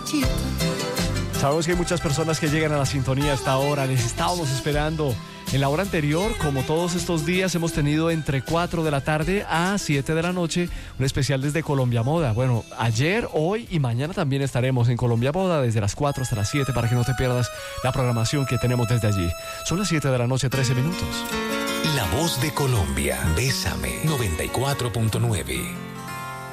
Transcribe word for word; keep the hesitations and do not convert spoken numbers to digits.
Sabemos que hay muchas personas que llegan a la sintonía a esta hora. Les estábamos esperando. En la hora anterior, como todos estos días, hemos tenido entre cuatro de la tarde a siete de la noche un especial desde Colombia Moda. Bueno, ayer, hoy y mañana también estaremos en Colombia Moda desde las cuatro hasta las siete para que no te pierdas la programación que tenemos desde allí. Son las siete de la noche, trece minutos. La voz de Colombia. Bésame. noventa y cuatro punto nueve.